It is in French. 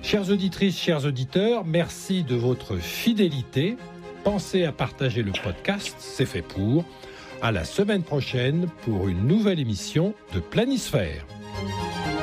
Chères auditrices, chers auditeurs, merci de votre fidélité. Pensez à partager le podcast, c'est fait pour. À la semaine prochaine pour une nouvelle émission de Planisphère.